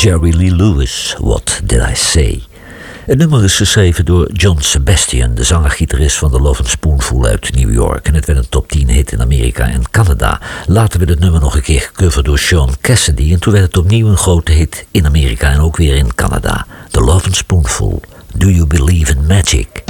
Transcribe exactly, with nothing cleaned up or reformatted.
Jerry Lee Lewis, What Did I Say? Het nummer is geschreven door John Sebastian, de zanger-gitarist van The Lovin' Spoonful uit New York. En het werd een top tien hit in Amerika en Canada. Later werd het nummer nog een keer gecoverd door Sean Cassidy en toen werd het opnieuw een grote hit in Amerika en ook weer in Canada. The Lovin' Spoonful, Do You Believe in Magic?